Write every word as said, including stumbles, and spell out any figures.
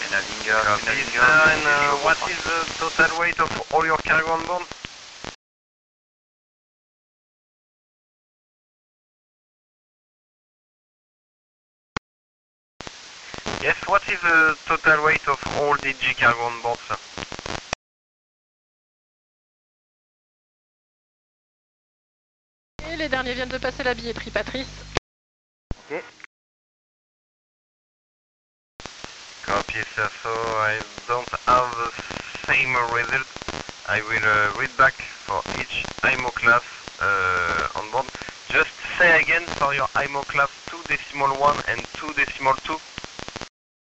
Navinga, Copy, sir, and uh, what is the total weight of all your cargo on board? Yes, what is the total weight of all D G cargo on board, sir? Et les derniers viennent de passer la billetterie, Patrice. Ok. Copy, sir, so I don't have the same result. I will uh, read back for each I M O class uh, on board. Just say again for your I M O class two decimal one and two decimal two.